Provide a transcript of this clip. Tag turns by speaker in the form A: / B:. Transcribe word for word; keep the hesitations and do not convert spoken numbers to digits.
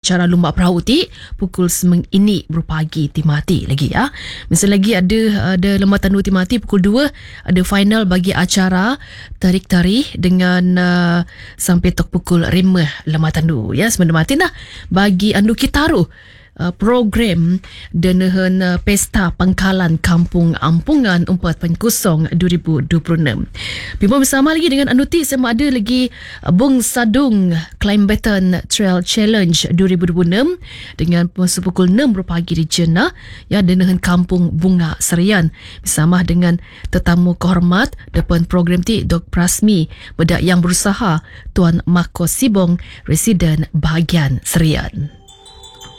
A: acara Lumba Perahu ti pukul semeng ini berpagi ti mati lagi ya. Misal lagi ada ada Lembah Tandu ti mati pukul dua ada final bagi acara tarik-tarik dengan uh, sampai tok pukul lima Lembah Tandu ya. Sebenarnya mati nah bagi andu kitaru Uh, program denahan uh, Pesta Pangkalan Kampung Ampungan empat kosong dua ribu dua puluh enam. Bimbang bersama lagi dengan Anuti sama ada lagi uh, Bung Sadung Climb Baton Trail Challenge dua ribu dua puluh enam dengan masa pukul enam pagi di Jenah ya denahan Kampung Bunga Serian bersama dengan tetamu kehormat depan program ti Dok Prasmi bedak yang berusaha Tuan Mako Sibong residen bahagian Serian.